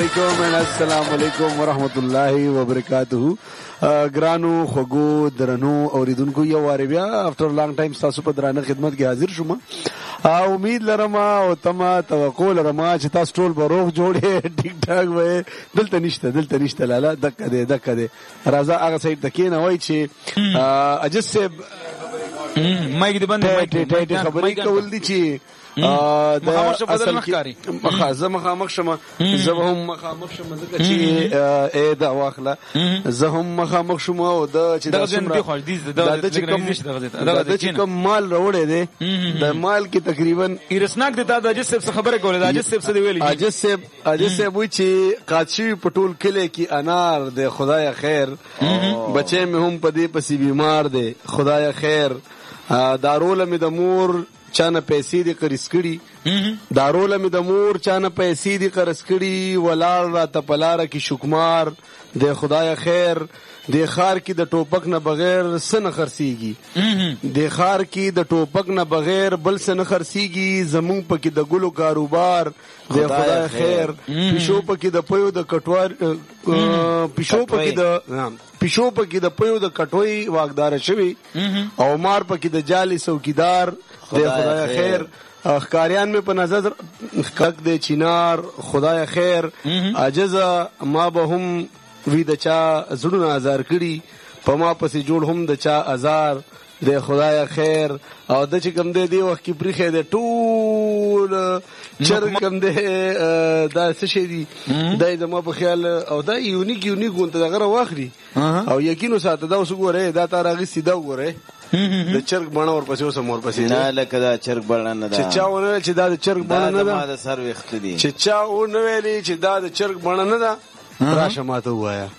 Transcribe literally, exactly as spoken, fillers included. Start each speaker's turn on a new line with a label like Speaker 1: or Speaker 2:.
Speaker 1: علیکم السلام علیکم ورحمت الله وبرکاتہ. ګرانو خوږو درنو اوریدونکو یو واره بیا افټر لانګ ټایم تاسو په درانه خدمت کې حاضر شوم. امید لرم او تما توقع لرم چې تاسو ټول به روغ جوړې ټیک ټاک وای. دلته نشته دلته نشته لاله دکه دې دکه دې راځه هغه سایت تکې نه وای چې اجز صاحب
Speaker 2: مایک دې باندې
Speaker 1: خبرې کول دي چې
Speaker 2: مخامخ بدل مخکاری
Speaker 1: زه مخامخ شمه زه هم مخامخ شمه ځکه چې اې دا واخله زه هم مخامخ شمه او دا چې دا چې کوم مال راوړی دی د مال کې تقریبا
Speaker 2: ایرسناک د دا د اجز صاحب خبره کوله د اجز صاحب څه دی ویلي
Speaker 1: اجز صاحب اجز صاحب وی چې قادشي پټول کله کې انار د خدای خیر بچې مې هم پدې پسې بیمار دی خدای خیر دارول مې د مور چانه پیسې دې قرض کړي دارول مې د مور چانه پیسې دې قرض کړي ولار را تپلاره کې شکمار د خدای خیر د خار کې د ټوپک نه بغیر سن خرسيږي د خار کې د ټوپک نه بغیر بل سن خرسيږي زمون پکې د ګلو کاروبار د خدای خیر پښو پکې د پيو د کټوار پښو پکې د پښو پکې د پيو د کټوي واغدار شوی او مار پکې د جالي څوکیدار د خدای خیر اخکاریان میں په نظر حق د چینار خدای خیر عجز ما به هم وی د چا زړونه آزار کړي په ما پسې جوړ هم د چا آزار د خدای خیر او د چې کوم دی دی وخت کې پریخه د ټول چر کوم دی دا څه شي دی دای زما په خیال او دا یونیک یونیک غونته دغه واخلي او یقینو ساته دا اوس ګوره دا تا راغی سیده وګوره د چرګ بڼه ورپسې اوس مور پسې
Speaker 3: نه لکه دا چرګ بڼه نه ده
Speaker 1: چې چا ونه چې دا د چرګ بڼه نه ده
Speaker 3: دا د سر وخت دي
Speaker 1: چې چا ونه ویلي چې دا د چرګ بڼه نه ده راشه ماته وایا